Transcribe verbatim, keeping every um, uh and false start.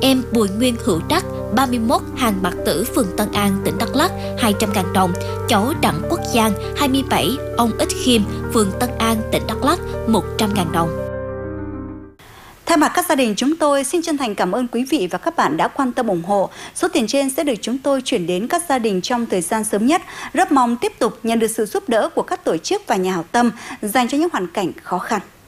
em Bùi Nguyên Hữu Đắc, ba mươi mốt, Hàng Bạc Tử, phường Tân An, tỉnh Đắk Lắk, hai trăm nghìn đồng. Cháu Đặng Quốc Giang, hai mươi bảy, ông Ích Khiêm, phường Tân An, tỉnh Đắk Lắk, một trăm nghìn đồng. Thay mặt các gia đình, chúng tôi xin chân thành cảm ơn quý vị và các bạn đã quan tâm ủng hộ. Số tiền trên sẽ được chúng tôi chuyển đến các gia đình trong thời gian sớm nhất. Rất mong tiếp tục nhận được sự giúp đỡ của các tổ chức và nhà hảo tâm dành cho những hoàn cảnh khó khăn.